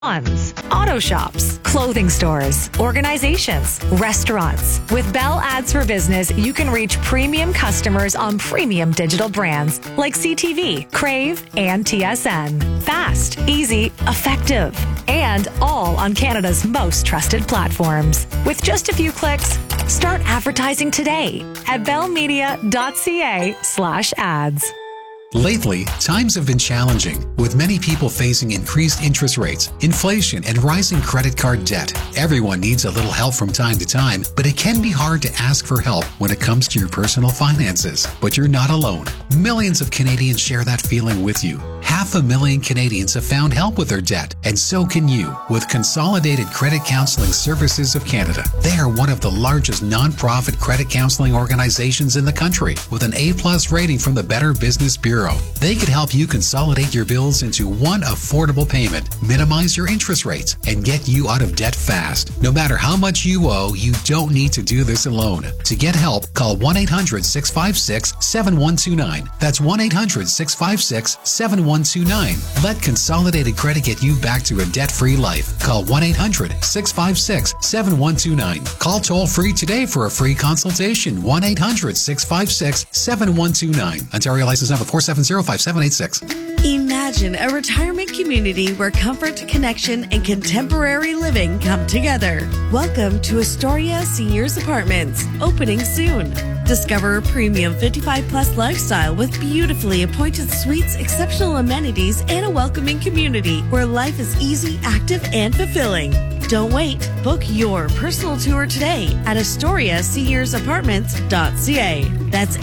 salons, auto shops, clothing stores, organizations, restaurants. With Bell Ads for Business, you can reach premium customers on premium digital brands like CTV, Crave, and TSN. Fast, easy, effective, and all on Canada's most trusted platforms. With just a few clicks, start advertising today at bellmedia.ca/ads. Lately, times have been challenging, with many people facing increased interest rates, inflation, and rising credit card debt. Everyone needs a little help from time to time, but it can be hard to ask for help when it comes to your personal finances. But you're not alone. Millions of Canadians share that feeling with you. 500,000 Canadians have found help with their debt, and so can you with Consolidated Credit Counseling Services of Canada. They are one of the largest non-profit credit counseling organizations in the country, with an A+ rating from the Better Business Bureau. They could help you consolidate your bills into one affordable payment, minimize your interest rates, and get you out of debt fast. No matter how much you owe, you don't need to do this alone. To get help, call 1-800-656-7129. That's 1-800-656-7129. Let Consolidated Credit get you back to a debt-free life. Call 1-800-656-7129. Call toll-free today for a free consultation. 1-800-656-7129. Ontario license number 4705786. Imagine a retirement community where comfort, connection, and contemporary living come together. Welcome to Astoria Seniors Apartments, opening soon. Discover a premium 55-plus lifestyle with beautifully appointed suites, exceptional amenities, and a welcoming community where life is easy, active, and fulfilling. Don't wait. Book your personal tour today at AstoriaSeniorsApartments.ca. That's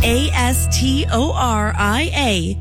ASTORIA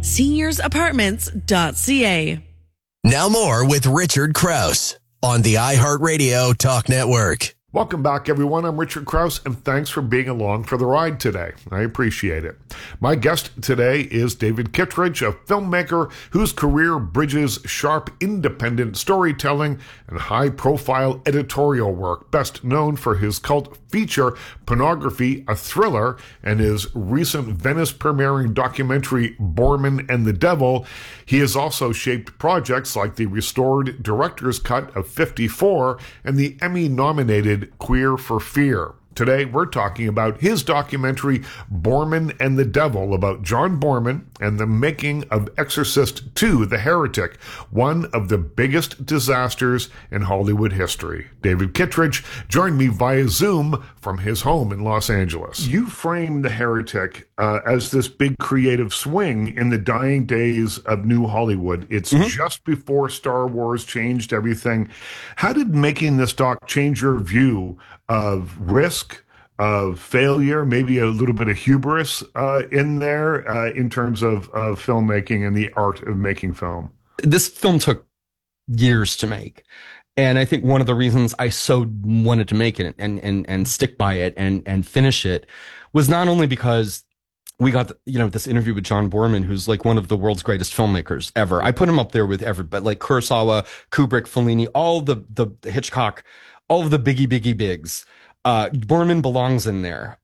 SeniorsApartments.ca. Now more with Richard Krause on the iHeartRadio Talk Network. Welcome back, everyone. I'm Richard Krause, and thanks for being along for the ride today. I appreciate it. My guest today is David Kittredge, a filmmaker whose career bridges sharp, independent storytelling and high-profile editorial work, best known for his cult feature, Pornography, a Thriller, and his recent Venice premiering documentary, Borman and the Devil. He has also shaped projects like the restored director's cut of 54 and the Emmy-nominated Queer for Fear. Today, we're talking about his documentary, Borman and the Devil, about John Borman and the making of Exorcist II, The Heretic, one of the biggest disasters in Hollywood history. David Kittredge joined me via Zoom from his home in Los Angeles. You framed The Heretic as this big creative swing in the dying days of New Hollywood. It's just before Star Wars changed everything. How did making this doc change your view of risk, of failure, maybe a little bit of hubris in there in terms of filmmaking and the art of making film? This film took years to make. And I think one of the reasons I so wanted to make it and stick by it and finish it was not only because we got, this interview with John Borman, who's like one of the world's greatest filmmakers ever. I put him up there with everybody, like Kurosawa, Kubrick, Fellini, all the Hitchcock, all of the biggie bigs. Borman belongs in there.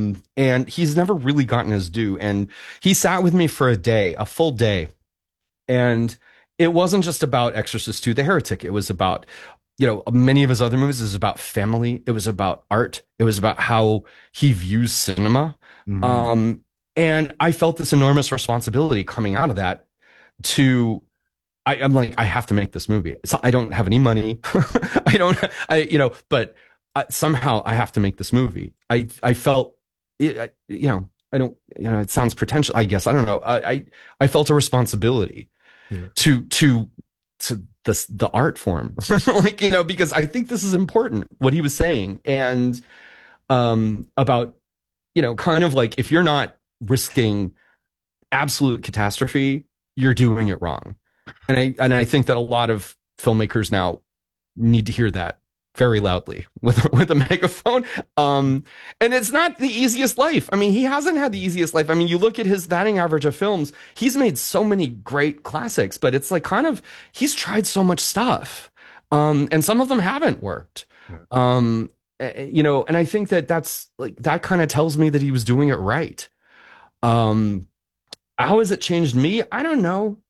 And he's never really gotten his due. And he sat with me for a full day. And it wasn't just about Exorcist II, The Heretic. It was about, many of his other movies. It was about family. It was about art. It was about how he views cinema. Mm-hmm. And I felt this enormous responsibility coming out of that I'm like, I have to make this movie. So I don't have any money. But somehow I have to make this movie. I felt, it sounds pretentious, I guess. I don't know. I felt a responsibility to the art form, because I think this is important, what he was saying. And, about, kind of like, if you're not risking absolute catastrophe, you're doing it wrong. And I think that a lot of filmmakers now need to hear that very loudly with a megaphone. And it's not the easiest life. I mean, he hasn't had the easiest life. I mean, you look at his batting average of films, he's made so many great classics, but it's like he's tried so much stuff. And some of them haven't worked. And I think that's like, that kind of tells me that he was doing it right. How has it changed me? I don't know.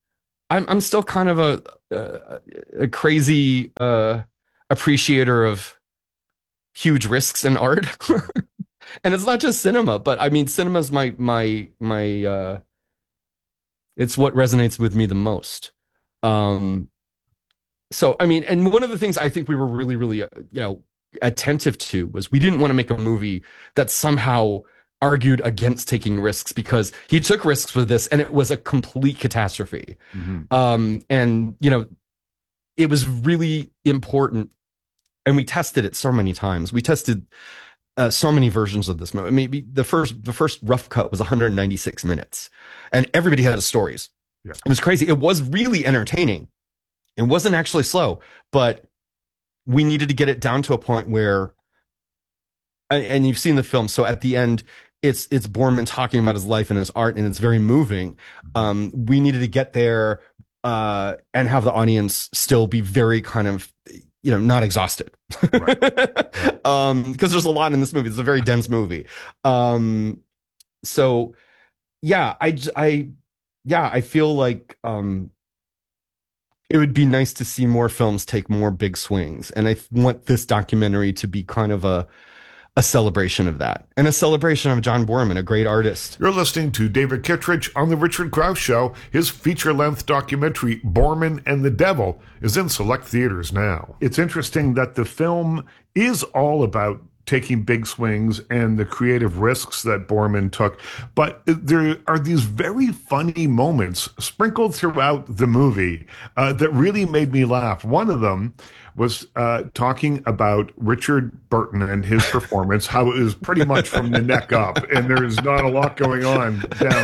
I'm still kind of a crazy appreciator of huge risks in art. And it's not just cinema, but I mean, cinema's my it's what resonates with me the most. Um, so I mean, and one of the things I think we were really attentive to was we didn't want to make a movie that somehow argued against taking risks, because he took risks with this and it was a complete catastrophe. And it was really important, and we tested it so many times. We tested so many versions of this movie. Maybe the first rough cut was 196 minutes, and everybody had stories. Yeah. It was crazy. It was really entertaining. It wasn't actually slow, but we needed to get it down to a point where, and you've seen the film, so at the end, it's Boorman talking about his life and his art, and it's very moving. We needed to get there and have the audience still be very kind of, not exhausted. Right. Because there's a lot in this movie. It's a very dense movie. So yeah, I feel like it would be nice to see more films take more big swings. And I want this documentary to be kind of a celebration of that, and a celebration of John Boorman, a great artist. You're listening to David Kittredge on The Richard Krause Show. His feature-length documentary, Boorman and the Devil, is in select theaters now. It's interesting that the film is all about taking big swings and the creative risks that Boorman took. But there are these very funny moments sprinkled throughout the movie that really made me laugh. One of them was talking about Richard Burton and his performance, how it was pretty much from the neck up, and there's not a lot going on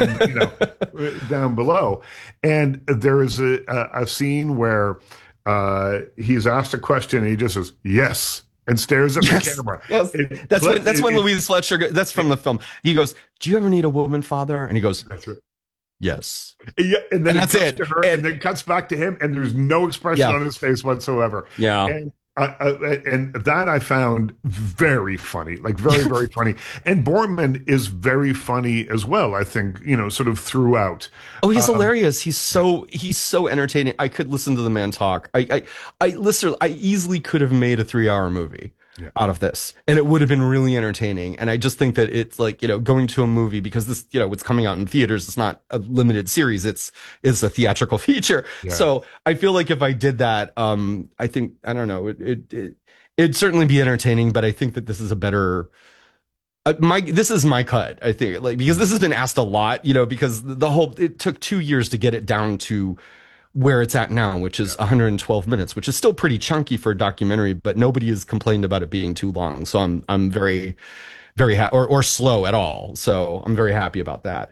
down below. And there is a scene where he's asked a question and he just says, yes, and stares at the camera. Yes. That's when Louise Fletcher, that's from the film. He goes, do you ever need a woman, father? And he goes, that's right. Yes. Yeah, and then that's it. To her, and then cuts back to him, and there's no expression on his face whatsoever. Yeah. And that I found very funny, like very, very funny. And Boorman is very funny as well, I think, sort of throughout. Oh, he's hilarious. He's so entertaining. I could listen to the man talk. I easily could have made a 3-hour movie out of this, and it would have been really entertaining. And I just think that it's like, going to a movie, because this, it's coming out in theaters. It's not a limited series. It's a theatrical feature. Yeah. So I feel like if I did that, I think, I don't know, it'd certainly be entertaining, but I think that this is a better, this is my cut, I think, like, because this has been asked a lot, because it took 2 years to get it down to where it's at now, which is 112 minutes, which is still pretty chunky for a documentary, but nobody has complained about it being too long. So I'm very, very happy, or slow at all. So I'm very happy about that.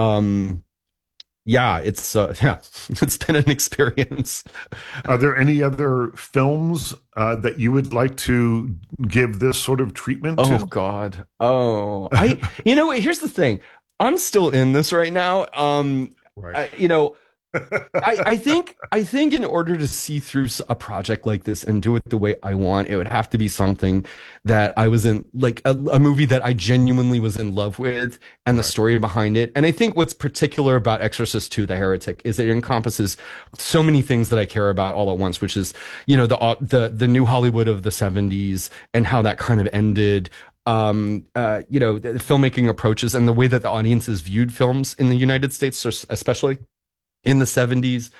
It's been an experience. Are there any other films that you would like to give this sort of treatment to? Oh God. Oh, here's the thing. I'm still in this right now. Right. I think in order to see through a project like this and do it the way I want, it would have to be something that I was in, like a movie that I genuinely was in love with, and the story behind it. And I think what's particular about Exorcist II: The Heretic is it encompasses so many things that I care about all at once, which is, the new Hollywood of the 70s and how that kind of ended. The filmmaking approaches and the way that the audiences viewed films in the United States, especially in the 70s.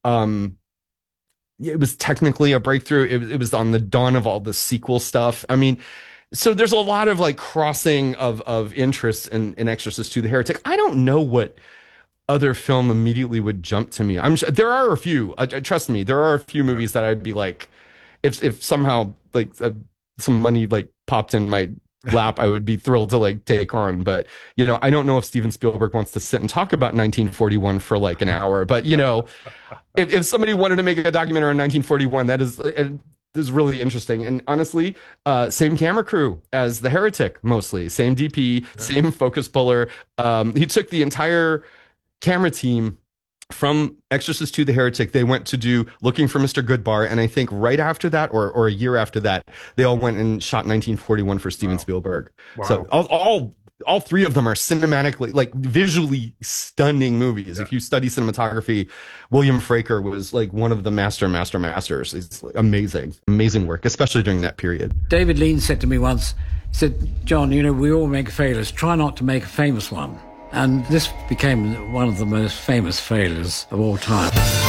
It was technically a breakthrough. It was on the dawn of all the sequel stuff. I mean, so there's a lot of like crossing of interests in Exorcist II: The Heretic. I don't know what other film immediately would jump to me. I'm sure there are a few. Trust me, there are a few movies that I'd be like, if somehow like some money like popped in my lap, I would be thrilled to like take on. But I don't know if Steven Spielberg wants to sit and talk about 1941 for like an hour. But if somebody wanted to make a documentary on 1941, that is really interesting. And honestly, same camera crew as The Heretic, mostly same DP, same focus puller. He took the entire camera team from Exorcist II: The Heretic. They went to do Looking for Mr. Goodbar, and I think right after that, or a year after that, they all went and shot 1941 for Steven Spielberg. Wow. So all three of them are cinematically, like visually stunning movies. If you study cinematography, William Fraker was like one of the masters. It's amazing work, especially during that period. David Lean said to me once, he said, John, we all make failures. Try not to make a famous one. And this became one of the most famous failures of all time.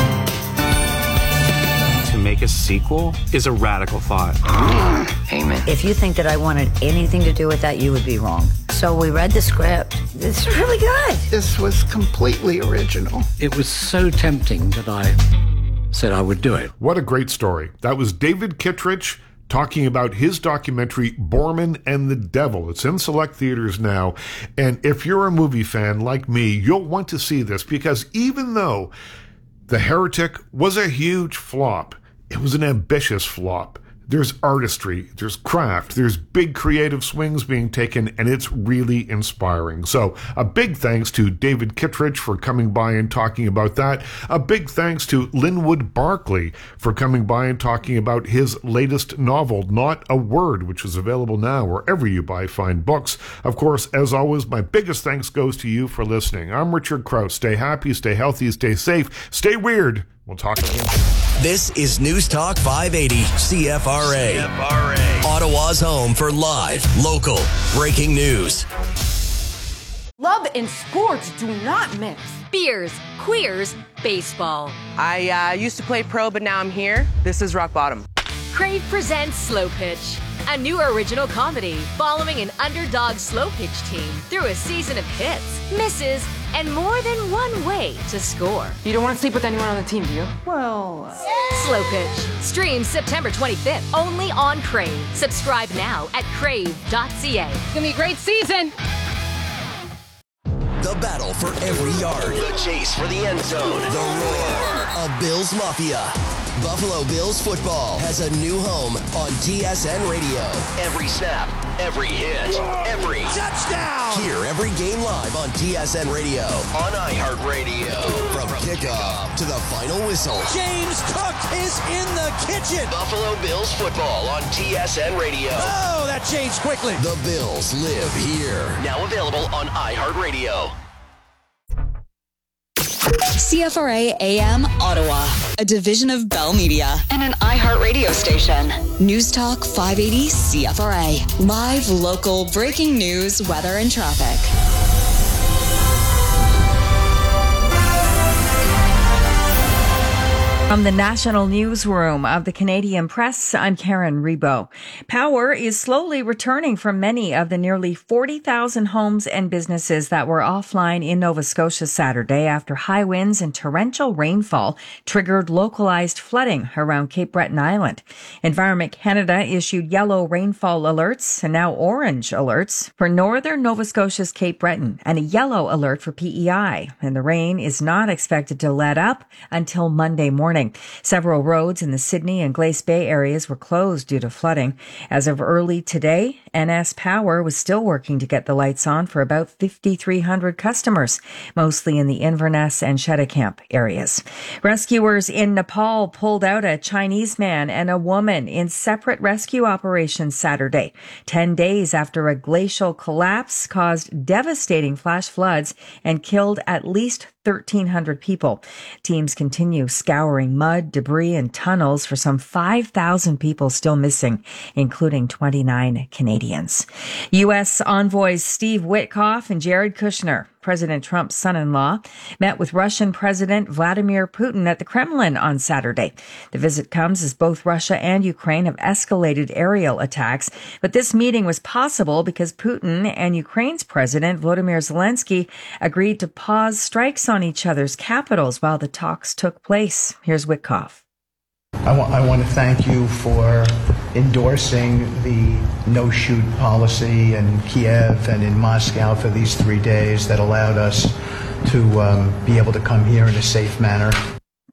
To make a sequel is a radical thought. Amen. If you think that I wanted anything to do with that, you would be wrong. So we read the script. It's really good. This was completely original. It was so tempting that I said I would do it. What a great story. That was David Kittredge talking about his documentary, Borman and the Devil. It's in select theaters now. And if you're a movie fan like me, you'll want to see this, because even though The Heretic was a huge flop, it was an ambitious flop. There's artistry, there's craft, there's big creative swings being taken, and it's really inspiring. So a big thanks to David Kittredge for coming by and talking about that. A big thanks to Linwood Barclay for coming by and talking about his latest novel, Not a Word, which is available now wherever you buy fine books. Of course, as always, my biggest thanks goes to you for listening. I'm Richard Krause. Stay happy, stay healthy, stay safe, stay weird. We'll talk again. This is News Talk 580 CFRA. Ottawa's home for live, local, breaking news. Love and sports do not mix. Beers, queers, baseball. I used to play pro, but now I'm here. This is rock bottom. Crave presents Slow Pitch, a new original comedy following an underdog slow pitch team through a season of hits, misses, and more than one way to score. You don't want to sleep with anyone on the team, do you? Well... Slow Pitch. Streams September 25th, only on Crave. Subscribe now at crave.ca. It's gonna be a great season. The battle for every yard. The chase for the end zone. The roar of Bills Mafia. Buffalo Bills football has a new home on TSN Radio. Every snap, every hit, every touchdown. Hear every game live on TSN Radio. On iHeartRadio. From kickoff to the final whistle. James Cook is in the kitchen. Buffalo Bills football on TSN Radio. Oh, that changed quickly. The Bills live here. Now available on iHeartRadio. CFRA AM Ottawa, a division of Bell Media and an iHeart radio station. News Talk 580 CFRA. Live, local, breaking news, weather, and traffic. From the National Newsroom of the Canadian Press, I'm Karen Rebo. Power is slowly returning from many of the nearly 40,000 homes and businesses that were offline in Nova Scotia Saturday after high winds and torrential rainfall triggered localized flooding around Cape Breton Island. Environment Canada issued yellow rainfall alerts and now orange alerts for northern Nova Scotia's Cape Breton and a yellow alert for PEI. And the rain is not expected to let up until Monday morning. Several roads in the Sydney and Glace Bay areas were closed due to flooding. As of early today, NS Power was still working to get the lights on for about 5,300 customers, mostly in the Inverness and Cheticamp areas. Rescuers in Nepal pulled out a Chinese man and a woman in separate rescue operations Saturday, 10 days after a glacial collapse caused devastating flash floods and killed at least 1,300 people. Teams continue scouring mud, debris, and tunnels for some 5,000 people still missing, including 29 Canadians. U.S. envoys Steve Witkoff and Jared Kushner, President Trump's son-in-law, met with Russian President Vladimir Putin at the Kremlin on Saturday. The visit comes as both Russia and Ukraine have escalated aerial attacks, but this meeting was possible because Putin and Ukraine's President Volodymyr Zelensky agreed to pause strikes on each other's capitals while the talks took place. Here's Witkoff. I want to thank you for endorsing the no-shoot policy in Kiev and in Moscow for these 3 days that allowed us to be able to come here in a safe manner.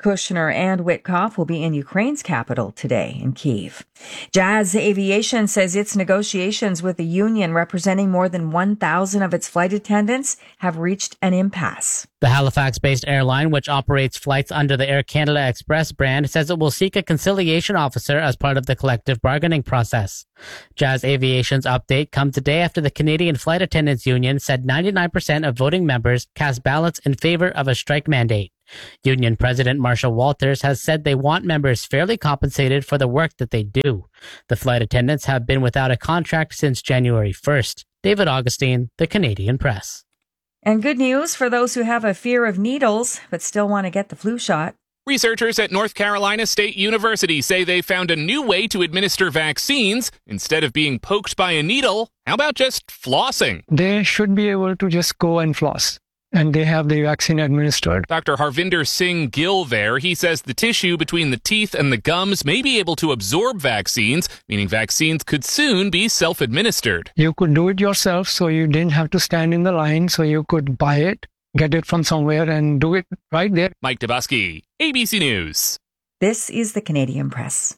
Kushner and Witkoff will be in Ukraine's capital today in Kyiv. Jazz Aviation says its negotiations with the union representing more than 1,000 of its flight attendants have reached an impasse. The Halifax-based airline, which operates flights under the Air Canada Express brand, says it will seek a conciliation officer as part of the collective bargaining process. Jazz Aviation's update comes today after the Canadian Flight Attendants Union said 99% of voting members cast ballots in favor of a strike mandate. Union President Marshall Walters has said they want members fairly compensated for the work that they do. The flight attendants have been without a contract since January 1st. David Augustine, The Canadian Press. And good news for those who have a fear of needles but still want to get the flu shot. Researchers at North Carolina State University say they found a new way to administer vaccines. Instead of being poked by a needle, how about just flossing? They should be able to just go and floss, and they have the vaccine administered. Dr. Harvinder Singh Gill there, he says the tissue between the teeth and the gums may be able to absorb vaccines, meaning vaccines could soon be self-administered. You could do it yourself, so you didn't have to stand in the line, so you could buy it, get it from somewhere, and do it right there. Mike Dubusky, ABC News. This is the Canadian Press.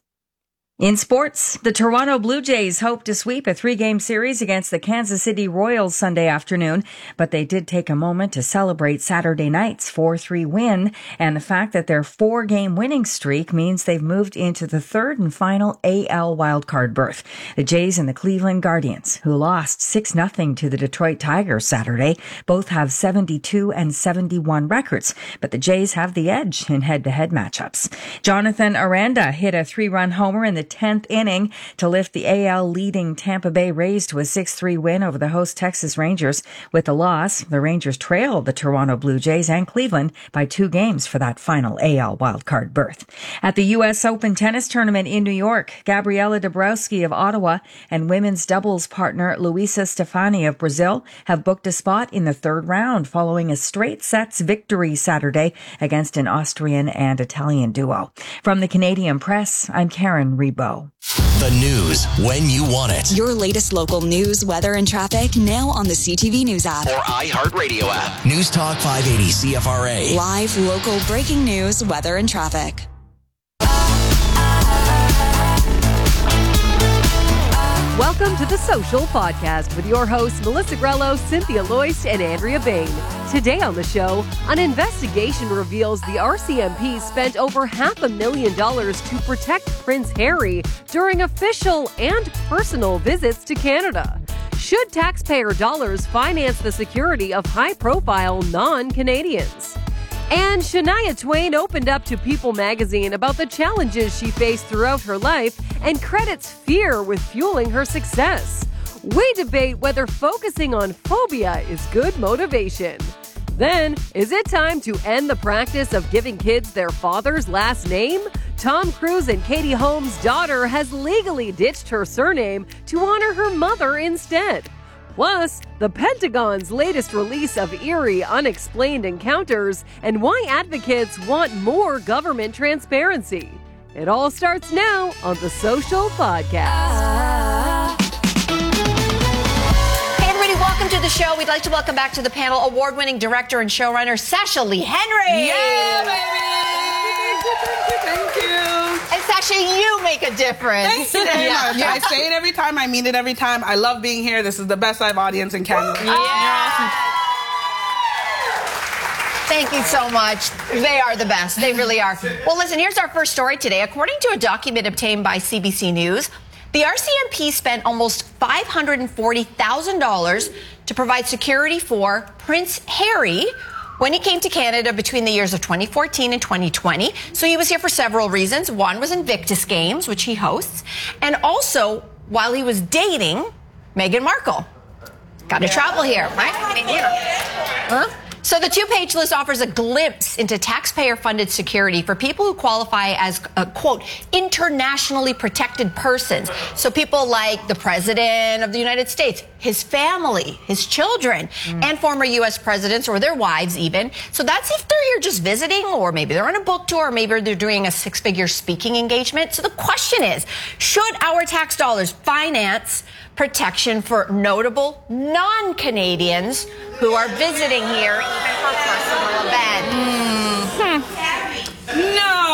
In sports, the Toronto Blue Jays hope to sweep a 3-game series against the Kansas City Royals Sunday afternoon, but they did take a moment to celebrate Saturday night's 4-3 win, and the fact that their 4-game winning streak means they've moved into the third and final AL wildcard berth. The Jays and the Cleveland Guardians, who lost 6-0 to the Detroit Tigers Saturday, both have 72 and 71 records, but the Jays have the edge in head-to-head matchups. Jonathan Aranda hit a 3-run homer in the 10th inning to lift the AL leading Tampa Bay Rays to a 6-3 win over the host Texas Rangers. With the loss, the Rangers trailed the Toronto Blue Jays and Cleveland by 2 games for that final AL wildcard berth. At the U.S. Open tennis tournament in New York, Gabriela Dabrowski of Ottawa and women's doubles partner Luisa Stefani of Brazil have booked a spot in the third round following a straight sets victory Saturday against an Austrian and Italian duo. From the Canadian Press, I'm Karen Rebo. The news when you want it. Your latest local news, weather, and traffic now on the CTV News app or iHeartRadio app. News Talk 580 CFRA. Live local breaking news, weather, and traffic. Welcome to the Social Podcast with your hosts Melissa Grello, Cynthia Loist, and Andrea Bain. Today on the show, an investigation reveals the RCMP spent over $500,000 to protect Prince Harry during official and personal visits to Canada. Should taxpayer dollars finance the security of high-profile non-Canadians? And Shania Twain opened up to People magazine about the challenges she faced throughout her life and credits fear with fueling her success. We debate whether focusing on phobia is good motivation. Then, is it time to end the practice of giving kids their father's last name? Tom Cruise and Katie Holmes' daughter has legally ditched her surname to honor her mother instead. Plus, the Pentagon's latest release of eerie, unexplained encounters and why advocates want more government transparency. It all starts now on the Social Podcast. Hey, everybody, welcome to the show. We'd like to welcome back to the panel award-winning director and showrunner Sasha Lee Henry. Yeah, baby! Thank you. And Sasha, you make a difference. Thank you very much. I say it every time. I mean it every time. I love being here. This is the best live audience in Canada. Yeah. Awesome. Thank you so much. They are the best. They really are. Well, listen, here's our first story today. According to a document obtained by CBC News, the RCMP spent almost $540,000 to provide security for Prince Harry when he came to Canada between the years of 2014 and 2020. So he was here for several reasons. One was Invictus Games, which he hosts, and also while he was dating Meghan Markle. Got to travel here, right? I mean, huh? So the 2-page list offers a glimpse into taxpayer-funded security for people who qualify as, quote, internationally protected persons. So people like the President of the United States, his family, his children, and former U.S. presidents or their wives even. So that's if they're here just visiting, or maybe they're on a book tour, or maybe they're doing a 6-figure speaking engagement. So the question is, should our tax dollars finance protection for notable non-Canadians who are visiting here even for personal events? No.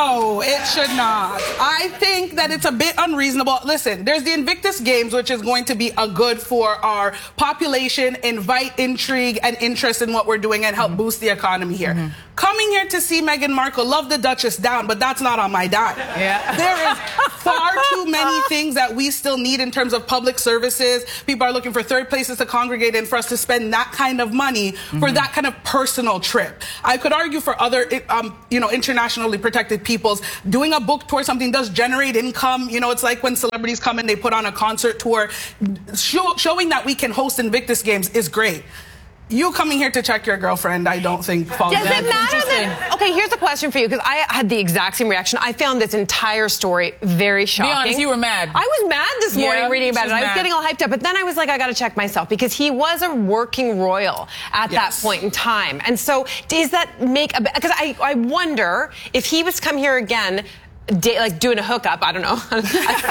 No, it should not. I think that it's a bit unreasonable. Listen, there's the Invictus Games, which is going to be a good for our population, invite intrigue and interest in what we're doing and help boost the economy here. Coming here to see Meghan Markle, love the Duchess down, but that's not on my dime. Yeah. There is far too many things that we still need in terms of public services. People are looking for third places to congregate in for us to spend that kind of money for that kind of personal trip. I could argue for other, internationally protected peoples, doing a book tour, something does generate income. It's like when celebrities come and they put on a concert tour. Showing that we can host Invictus Games is great. You coming here to check your girlfriend, I don't think falls Does down. it matter that... Okay, here's a question for you, because I had the exact same reaction. I found this entire story very shocking. Be honest, you were mad. I was mad this morning reading about it. I was getting all hyped up, but then I was like, I got to check myself, because he was a working royal at that point in time. And so does that make a... Because I wonder if he was come here again... like doing a hookup, I don't know, a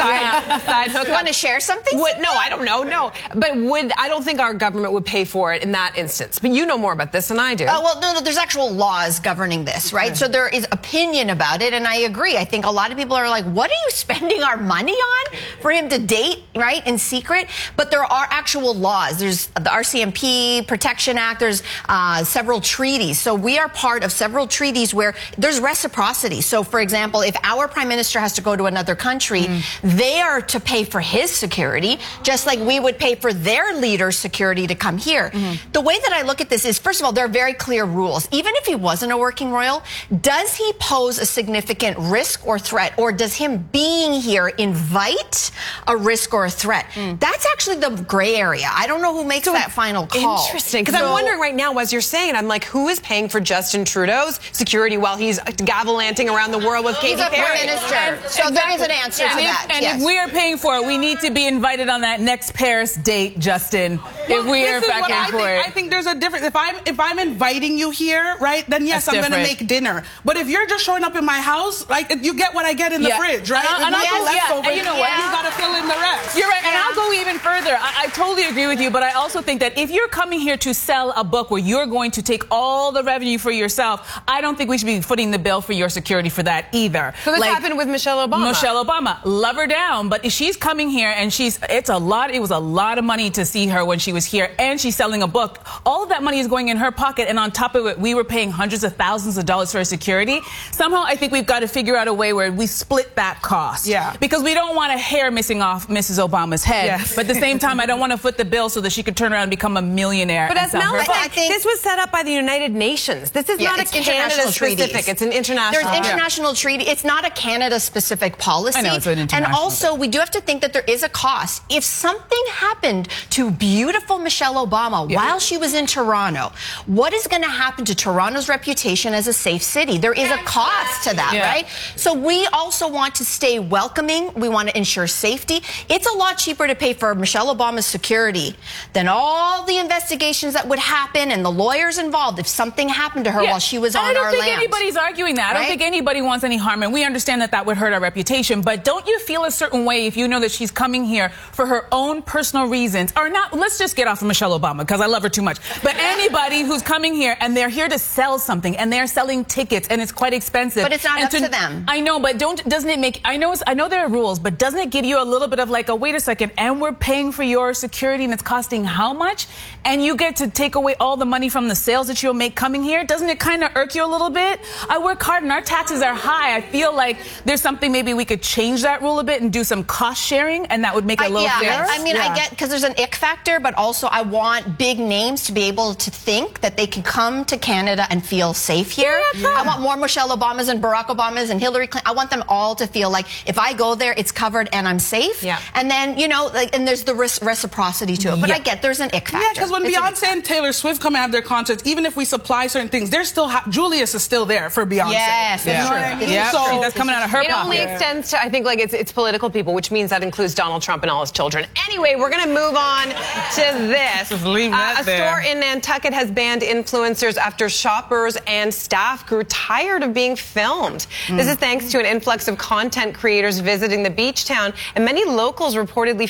side hookup. You want to share something? No, I don't know, no. But I don't think our government would pay for it in that instance. But you know more about this than I do. No, there's actual laws governing this, right? So there is opinion about it, and I agree. I think a lot of people are like, what are you spending our money on for him to date, right, in secret? But there are actual laws. There's the RCMP Protection Act. There's several treaties. So we are part of several treaties where there's reciprocity. So, for example, if our prime minister has to go to another country, they are to pay for his security, just like we would pay for their leader's security to come here. The way that I look at this is, first of all, there are very clear rules. Even if he wasn't a working royal, does he pose a significant risk or threat, or does him being here invite a risk or a threat? That's actually the gray area. I don't know who makes that final call. Interesting, because I'm wondering right now, as you're saying, I'm like, who is paying for Justin Trudeau's security while he's gallivanting around the world with Katy Perry? Minister. So there is an answer to that. And if we are paying for it, we need to be invited on that next Paris date, Justin. If we are paying for it. I think there's a difference. If I'm inviting you here, right, then yes, That's I'm going to different. make dinner. But if you're just showing up in my house, like, you get what I get in the fridge, right? And You you know what? You got to fill in the rest. You're right, and I'll go even further. I totally agree with you, but I also think that if you're coming here to sell a book where you're going to take all the revenue for yourself, I don't think we should be footing the bill for your security for that either. So this happened with Michelle Obama. Michelle Obama, love her down, but she's coming here and it was a lot of money to see her when she was here, and she's selling a book. All of that money is going in her pocket, and on top of it, we were paying hundreds of thousands of dollars for her security. Somehow, I think we've got to figure out a way where we split that cost. Yeah. Because we don't want a hair missing off Mrs. Obama's head. Yes. But at the same time, I don't want to foot the bill so that she could turn around and become a millionaire. But as Mel said, this was set up by the United Nations. This is not a Canada-specific. It's an international. There's international treaty. It's not a Canada-specific policy. I know, it's an international. And also, we do have to think that there is a cost. If something happened to beautiful Michelle Obama while she was in Toronto, what is going to happen to Toronto's reputation as a safe city? There is a cost to that, right? So we also want to stay welcoming. We want to ensure safety. It's a lot cheaper to pay for Michelle Obama's security than all the investigations that would happen and the lawyers involved if something happened to her while she was on our land. I don't think anybody's arguing that. I don't think anybody wants any harm, and we understand that would hurt our reputation. But don't you feel a certain way if you know that she's coming here for her own personal reasons, or not? Let's just get off of Michelle Obama because I love her too much. But anybody who's coming here and they're here to sell something and they're selling tickets and it's quite expensive. But it's not up to them. I know, but doesn't it make? I know there are rules, but doesn't it give you a little bit of like, wait a second, and we're paying for your security and it's costing how much? And you get to take away all the money from the sales that you'll make coming here. Doesn't it kind of irk you a little bit? I work hard and our taxes are high. I feel like there's something maybe we could change that rule a bit and do some cost sharing, and that would make it a little fairer. I get, because there's an ick factor, but also I want big names to be able to think that they can come to Canada and feel safe here. I want more Michelle Obamas and Barack Obamas and Hillary Clinton. I want them all to feel like if I go there, it's covered and I'm safe. And then, and there's the reciprocity to it. But I get there's an ick factor. Yeah, because when Beyonce and Taylor Swift come and have their concerts, even if we supply certain things, they're still Julius is still there for Beyonce. Yes, you know what I mean? So that's coming out of her pocket. It only extends to, I think, like it's political people, which means that includes Donald Trump and all his children. Anyway, we're going to move on to this. Just leave that there. A store in Nantucket has banned influencers after shoppers and staff grew tired of being filmed. This is thanks to an influx of content creators visiting the beach town, and many locals reportedly feel as though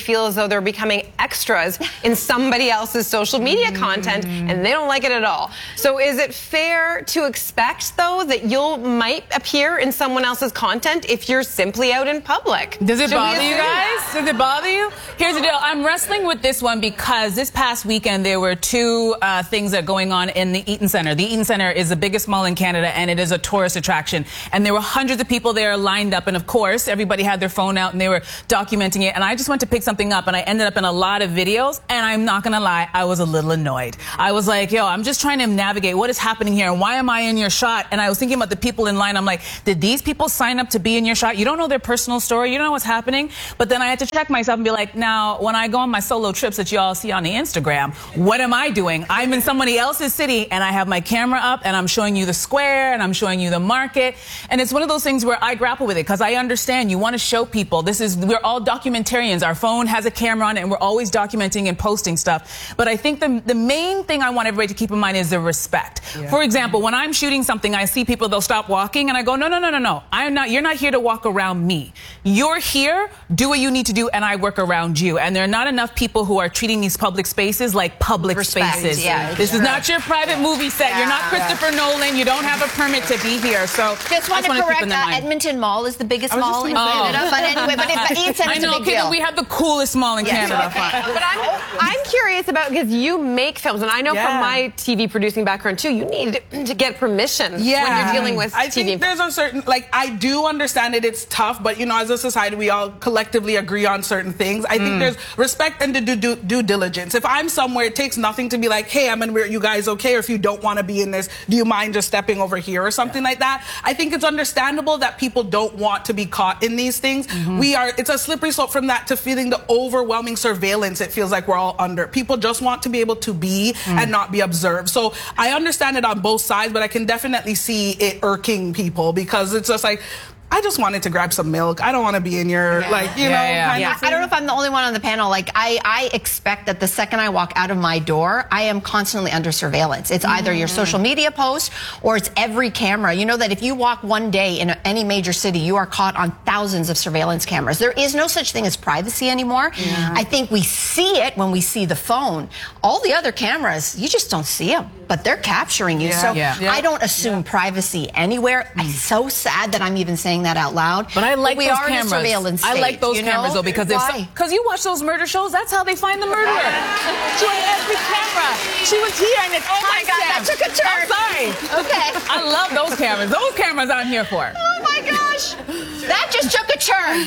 they're becoming extras in somebody else's social media content, and they don't like it at all. So is it fair to expect, though, that you might appear in someone else's content if you're simply out in public? Does it bother you guys? Does it bother you? Here's the deal. I'm wrestling with this one because this past weekend there were two things that are going on in the Eaton Centre. The Eaton Centre is the biggest mall in Canada, and it is a tourist attraction. And there were hundreds of people there lined up, and of course, everybody had their phone out and they were documenting it. And I just went to pick something up, and I ended up in a lot of videos, and I'm not gonna lie, I was a little annoyed. I was like, yo, I'm just trying to navigate what is happening here, and why am I in your shot? And I was thinking about the people in line. I'm like, did these people sign up to be in your shot? You don't know their personal story. You don't know what's happening. But then I had to check myself and be like, now, when I go on my solo trips that you all see on the Instagram, what am I doing? I'm in somebody else's city, and I have my camera up, and I'm showing you the square, and I'm showing you the market. And it's one of those things where I grapple with it, because I understand you want to show people. We're all documentarians. Our phone has a camera on it, and we're always documenting and posting stuff. But I think the main thing I want everybody to keep in mind is the respect. Yeah. For example, when I'm shooting something, I see people, they'll stop walking, and I go, no. You're not here to walk around me. You're here, do what you need to do, and I work around you. And there are not enough people who are treating these public spaces like public spaces. Yeah, this is not your private movie set. You're not Christopher Nolan. You don't have a permit to be here. So just want to correct that Edmonton Mall is the biggest mall in Canada. But anyway, but Eaton Centre is a big deal. We have the coolest mall in Canada. But I'm curious about, because you make films, and I know from my TV producing background too, you need to get permission when you're dealing with TV. I think there's a certain, I do understand it, it's tough, but as a society, we all collectively agree on certain things. I think there's respect and due diligence. If I'm somewhere, it takes nothing to be like, hey, I'm in where you guys okay? Or if you don't want to be in this, do you mind just stepping over here or something like that? I think it's understandable that people don't want to be caught in these things. It's a slippery slope from that to feeling the overwhelming surveillance it feels like we're all under. People just want to be able to be and not be observed. So I understand it on both sides, but I can definitely see it irking people, because it's just like, I just wanted to grab some milk. I don't want to be in your, kind of thing. I don't know if I'm the only one on the panel. I expect that the second I walk out of my door, I am constantly under surveillance. It's either your social media post or it's every camera. You know that if you walk one day in any major city, you are caught on thousands of surveillance cameras. There is no such thing as privacy anymore. I think we see it when we see the phone. All the other cameras, you just don't see them, but they're capturing you. So I don't assume privacy anywhere. It's so sad that I'm even saying that out loud. But I like those cameras. In a surveillance state, I like those cameras though, because you watch those murder shows, that's how they find the murderer. She had every camera. She was here, and it's my God, that took a turn. I'm sorry. Okay. I love those cameras. Those cameras I'm here for. Oh my gosh. That just took a turn.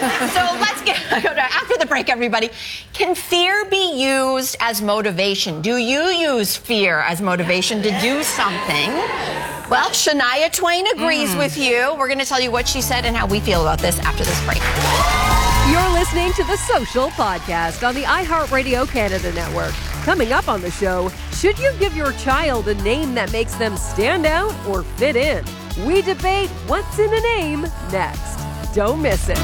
So let's get after the break, everybody. Can fear be used as motivation? Do you use fear as motivation to do something? Well, Shania Twain agrees with you. We're going to tell you what she said and how we feel about this after this break. You're listening to The Social Podcast on the iHeartRadio Canada Network. Coming up on the show, should you give your child a name that makes them stand out or fit in? We debate what's in a name next. Don't miss it.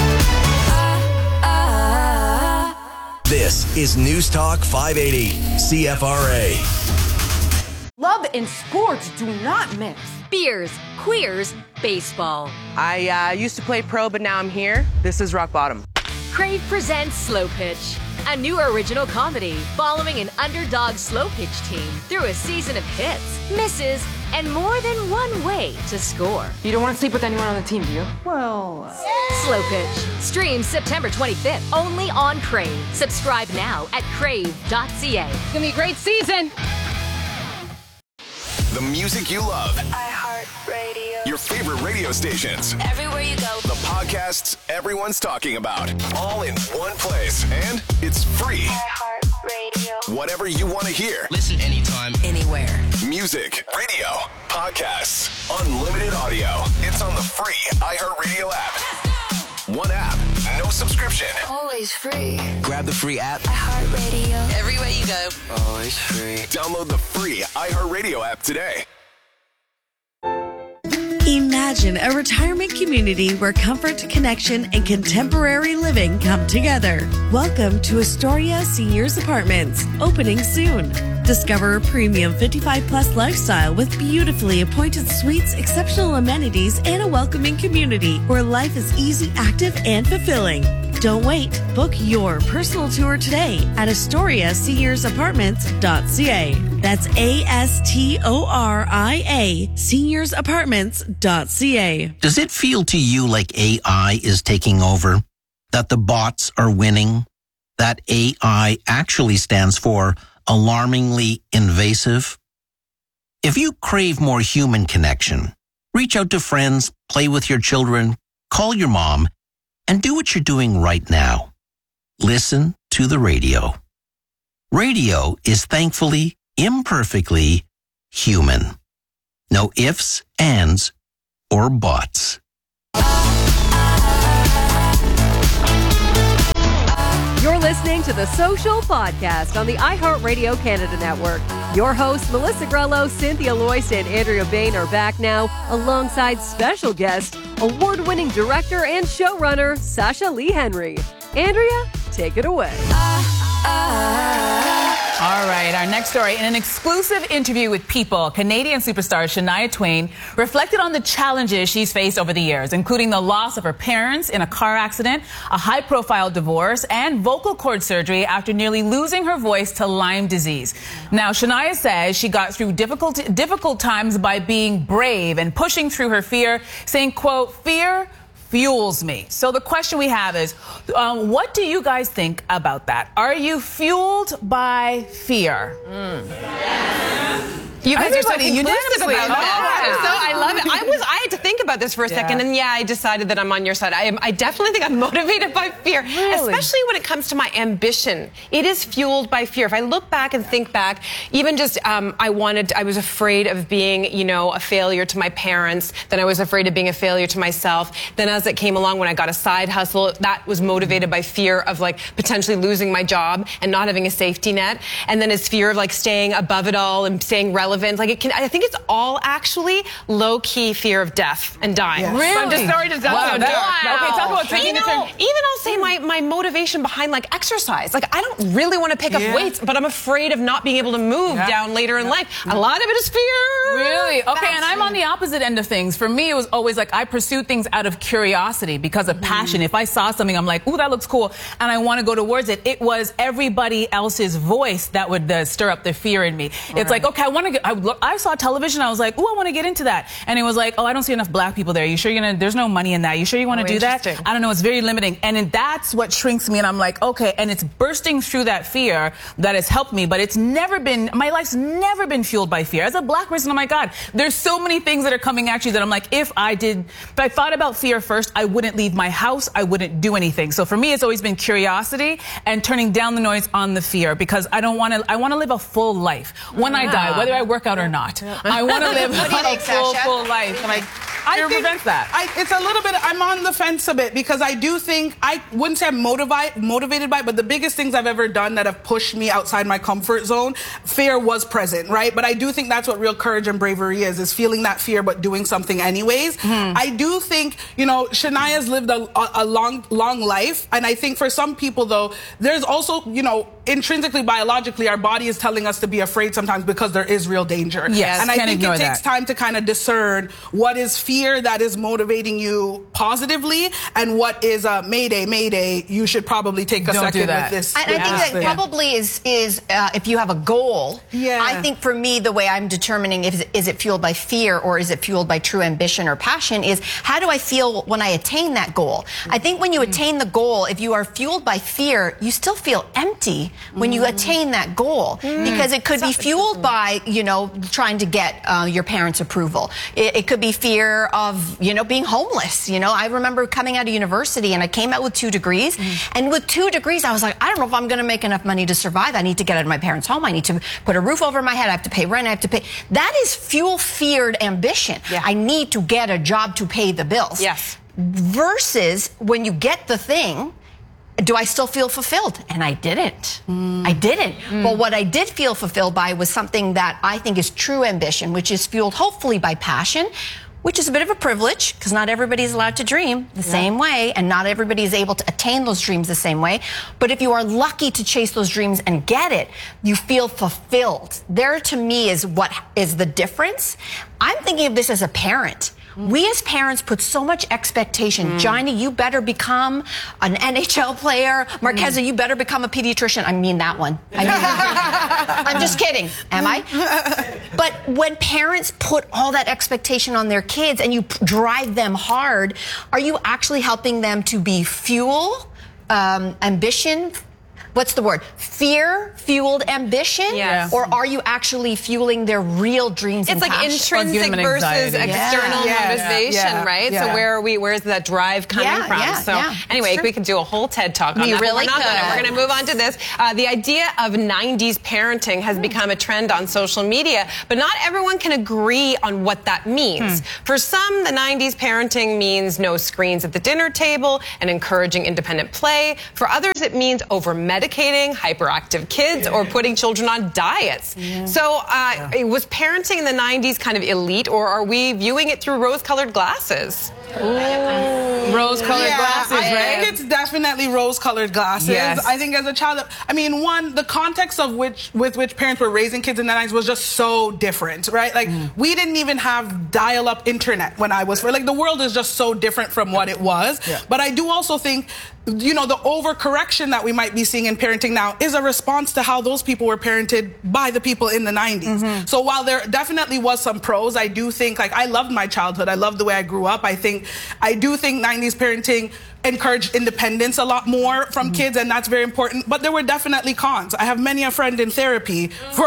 This is News Talk 580, CFRA. Love and sports do not mix. Beers, queers, baseball. I used to play pro, but now I'm here. This is rock bottom. Crave presents Slow Pitch, a new original comedy following an underdog slow pitch team through a season of hits, misses, and more than one way to score. You don't want to sleep with anyone on the team, do you? Well... Slow Pitch. Streams September 25th, only on Crave. Subscribe now at crave.ca. It's going to be a great season. The music you love. iHeartRadio. Your favorite radio stations. Everywhere you go. The podcasts everyone's talking about. All in one place. And it's free. iHeartRadio. Whatever you want to hear. Listen anytime, anywhere. Music, radio, podcasts, unlimited audio. It's on the free iHeartRadio app. One app, no subscription. Always free. Grab the free app. iHeartRadio. Everywhere you go. Always free. Download the free iHeartRadio app today. Imagine a retirement community where comfort, connection, and contemporary living come together. Welcome to Astoria Seniors Apartments, opening soon. Discover a premium 55-plus lifestyle with beautifully appointed suites, exceptional amenities, and a welcoming community where life is easy, active, and fulfilling. Don't wait. Book your personal tour today at AstoriaSeniorsApartments.ca. That's ASTORIA SeniorsApartments.ca. Does it feel to you like AI is taking over? That the bots are winning? That AI actually stands for alarmingly invasive? If you crave more human connection, reach out to friends, play with your children, call your mom, and do what you're doing right now. Listen to the radio. Radio is thankfully, imperfectly human. No ifs, ands, or buts. You're listening to The Social Podcast on the iHeartRadio Canada Network. Your hosts, Melissa Grello, Cynthia Loyst, and Andrea Bain are back now alongside special guest, award-winning director and showrunner, Sasha Lee Henry. Andrea, take it away. All right, our next story. In an exclusive interview with People, Canadian superstar Shania Twain reflected on the challenges she's faced over the years, including the loss of her parents in a car accident, a high-profile divorce, and vocal cord surgery after nearly losing her voice to Lyme disease. Now, Shania says she got through difficult times by being brave and pushing through her fear, saying, quote, "Fear fuels me." So the question we have is, what do you guys think about that? Are you fueled by fear? You guys are so Everybody inclusive unanimously. about that. Oh, So I love it. I had to think about this for a second, and I decided that I'm on your side. I definitely think I'm motivated by fear, especially when it comes to my ambition. It is fueled by fear. If I look back and think back, even just I was afraid of being, a failure to my parents. Then I was afraid of being a failure to myself. Then as it came along, when I got a side hustle, that was motivated by fear of potentially losing my job and not having a safety net. And then it's fear of staying above it all and staying relevant. I think it's all actually low-key fear of death and dying. Yes. Really? From the story to death. Wow. Okay, talk about taking even I'll say my motivation behind exercise. I don't really want to pick up weights, but I'm afraid of not being able to move down later in life. A lot of it is fear. Really? Okay, and I'm on the opposite end of things. For me, it was always I pursued things out of curiosity because of passion. If I saw something, I'm like, ooh, that looks cool, and I want to go towards it. It was everybody else's voice that would stir up the fear in me. It's like, okay, I saw television, I was like, ooh, I want to get into that. And it was like, oh, I don't see enough black people there. You sure there's no money in that? You sure you want to do that? I don't know, it's very limiting. And that's what shrinks me, and I'm like, okay, and it's bursting through that fear that has helped me, but my life's never been fueled by fear. As a black person, oh my God, there's so many things that are coming at you that I'm like, if I thought about fear first, I wouldn't leave my house, I wouldn't do anything. So for me, it's always been curiosity and turning down the noise on the fear, because I want to live a full life. When I die, whether I work out or not, I want to live a full life. Fear prevents that. It's a little bit, I'm on the fence a bit, because I do think, I wouldn't say I'm motivated by it, but the biggest things I've ever done that have pushed me outside my comfort zone, fear was present, right? But I do think that's what real courage and bravery is feeling that fear but doing something anyways. I do think, Shania's lived a long life, and I think for some people, though, there's also, intrinsically, biologically, our body is telling us to be afraid sometimes because there is real danger. Yes, and I think it takes time to kind of discern what is fear that is motivating you positively and what is mayday, you should probably take a second with this. I think that probably is if you have a goal. I think for me, the way I'm determining is it fueled by fear or is it fueled by true ambition or passion is, how do I feel when I attain that goal? I think when you attain the goal, if you are fueled by fear, you still feel empty when you attain that goal, because it could be fueled by, trying to get your parents' approval. It could be fear of, being homeless. I remember coming out of university and I came out with 2 degrees, and with 2 degrees, I was like, I don't know if I'm going to make enough money to survive. I need to get out of my parents' home. I need to put a roof over my head. I have to pay rent. I have to pay. That is feared ambition. I need to get a job to pay the bills. Yes. Versus when you get the thing, do I still feel fulfilled? And I didn't. I didn't. But what I did feel fulfilled by was something that I think is true ambition, which is fueled hopefully by passion, which is a bit of a privilege because not everybody is allowed to dream the same way, and not everybody is able to attain those dreams the same way. But if you are lucky to chase those dreams and get it, you feel fulfilled. There, to me, is what is the difference. I'm thinking of this as a parent. We as parents put so much expectation. Johnny, you better become an NHL player. Marqueza, you better become a pediatrician. I mean that one. I'm just kidding. Am I? But when parents put all that expectation on their kids and you drive them hard, are you actually helping them to be fuel, ambition? What's the word? Fear-fueled ambition? Yes. Or are you actually fueling their real dreams and It's like passion? intrinsic versus external motivation, right? Yeah. So where's that drive coming from? So anyway, we could do a whole TED Talk on that. Really but we're not gonna. We're going to move on to this. The idea of 90s parenting has become a trend on social media, but not everyone can agree on what that means. For some, the 90s parenting means no screens at the dinner table and encouraging independent play. For others, it means over-medicating hyperactive kids or putting children on diets. So was parenting in the 90s kind of elite, or are we viewing it through rose-colored glasses? Rose-colored glasses, I right? think it's definitely rose-colored glasses. Yes. I think as a child, the context of with which parents were raising kids in the 90s was just so different, right? Like, we didn't even have dial-up internet when I was, the world is just so different from what it was. But I do also think, the overcorrection that we might be seeing in parenting now is a response to how those people were parented by the people in the 90s. So while there definitely was some pros, I do think, I loved my childhood. I loved the way I grew up. I do think 90s parenting encouraged independence a lot more from kids, and that's very important. But there were definitely cons. I have many a friend in therapy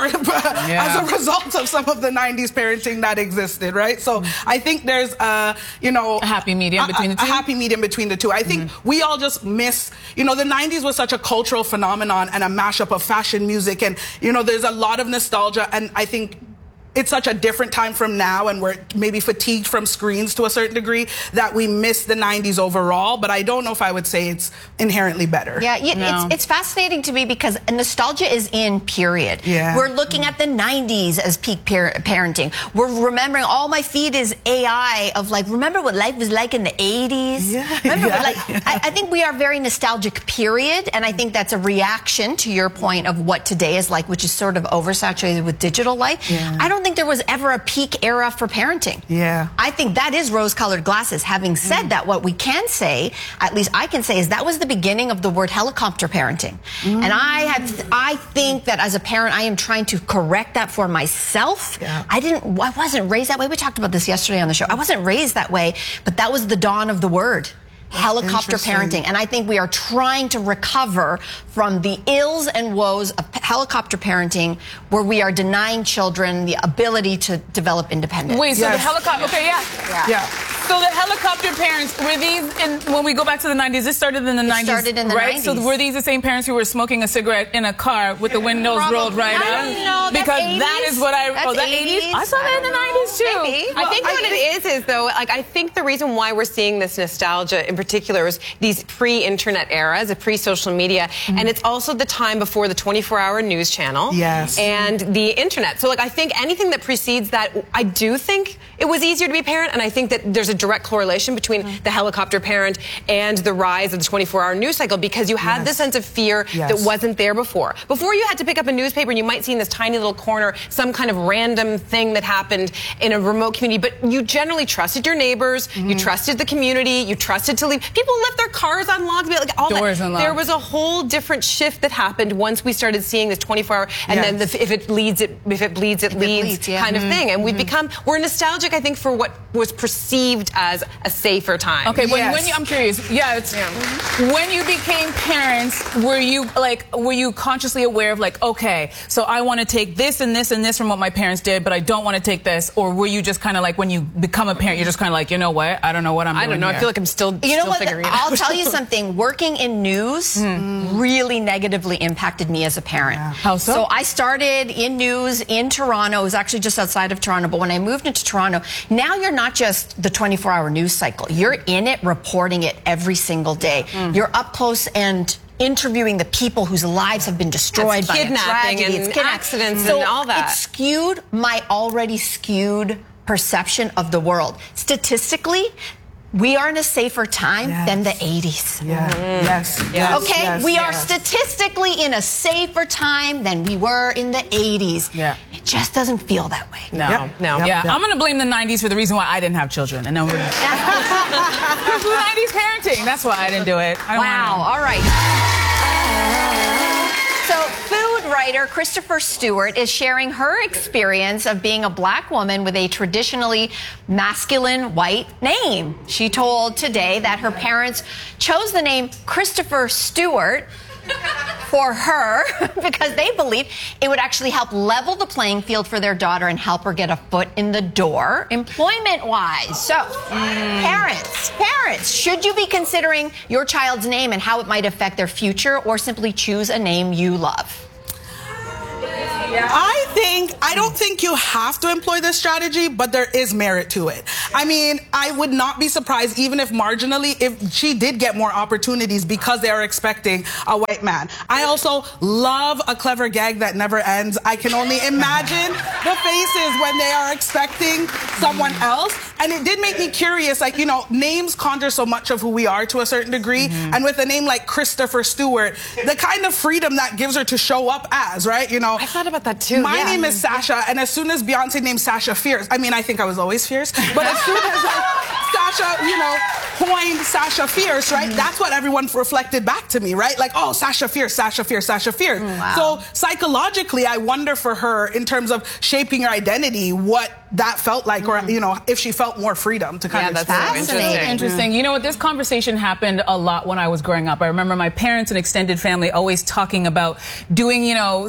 as a result of some of the 90s parenting that existed, right? So I think there's a happy medium between the two. A happy medium between the two. I think we all just miss, the 90s was such a cultural phenomenon and a mashup of fashion, music, and there's a lot of nostalgia, and I think it's such a different time from now, and we're maybe fatigued from screens to a certain degree, that we miss the 90s overall. But I don't know if I would say it's inherently better. It's fascinating to me because nostalgia is in, period. We're looking at the 90s as peak parenting. We're remembering, all my feed is AI of remember what life was like in the 80s? I think we are very nostalgic, period. And I think that's a reaction to your point of what today is like, which is sort of oversaturated with digital life. I don't think there was ever a peak era for parenting. I think that is rose-colored glasses. Having said that, what we can say, at least I can say, is that was the beginning of the word helicopter parenting. And I think that as a parent, I am trying to correct that for myself. I wasn't raised that way. We talked about this yesterday on the show. I wasn't raised that way, but that was the dawn of the word. Helicopter parenting. And I think we are trying to recover from the ills and woes of helicopter parenting, where we are denying children the ability to develop independence. Wait, so the helicopter, so the helicopter parents, were these, when we go back to the 90s, this started in the 90s, started in the right? 90s. So were these the same parents who were smoking a cigarette in a car with the windows rolled right up? I don't know. Because that's 80s. that is what I, That's 80s? I saw that in the 90s too. Maybe. I think what it is though, I think the reason why we're seeing this nostalgia in particular is these pre-internet eras, the pre-social media, and it's also the time before the 24-hour news channel and the internet. So I think anything that precedes that, I do think it was easier to be a parent, and I think that there's a direct correlation between the helicopter parent and the rise of the 24-hour news cycle, because you had this sense of fear that wasn't there before. Before, you had to pick up a newspaper and you might see in this tiny little corner some kind of random thing that happened in a remote community, but you generally trusted your neighbors, you trusted the community, you trusted to leave. People left their cars unlocked, all doors that. Unlocked. There was a whole different shift that happened once we started seeing this 24-hour, and then if it bleeds, it leads kind of thing. And we're nostalgic, I think, for what was perceived as a safer time. Okay, I'm curious. When you became parents, were you consciously aware of okay, so I want to take this and this and this from what my parents did, but I don't want to take this? Or were you just kind of when you become a parent, you're just kind of you know what? I don't know what I'm doing. I don't know. Here. I feel like I'm still figuring it out. I'll tell you something. Working in news really negatively impacted me as a parent. How so? So I started in news in Toronto. It was actually just outside of Toronto. But when I moved into Toronto, now you're not just the 24-hour news cycle. You're in it, reporting it every single day. You're up close and interviewing the people whose lives have been destroyed by kidnapping and accidents and all that. It skewed my already skewed perception of the world. Statistically, we are in a safer time than the 80s. We are statistically in a safer time than we were in the 80s. just doesn't feel that way. No. Yeah, I'm going to blame the 90s for the reason why I didn't have children. And then we're 90s parenting. That's why I didn't do it. Wow. All right. So, food writer Christopher Stewart is sharing her experience of being a black woman with a traditionally masculine white name. She told Today that her parents chose the name Christopher Stewart for her because they believed it would actually help level the playing field for their daughter and help her get a foot in the door employment-wise. So, parents, should you be considering your child's name and how it might affect their future, or simply choose a name you love? I don't think you have to employ this strategy, but there is merit to it. I mean, I would not be surprised, even if marginally, if she did get more opportunities because they are expecting a white man. I also love a clever gag that never ends. I can only imagine the faces when they are expecting someone else. And it did make me curious, like, you know, names conjure so much of who we are to a certain degree. And with a name like Christopher Stewart, the kind of freedom that gives her to show up as, right? You know, I thought about that too. My name is Sasha, and as soon as Beyonce named Sasha Fierce, I mean, I think I was always fierce, but as soon as Sasha, you know, coined Sasha Fierce, right? That's what everyone reflected back to me, right? Like, oh, Sasha Fierce, Sasha Fierce, Sasha Fierce. Wow. So psychologically, I wonder for her, in terms of shaping her identity, what that felt like, or, you know, if she felt more freedom to kind of that's interesting. You know what, this conversation happened a lot when I was growing up. I remember my parents and extended family always talking about doing, you know,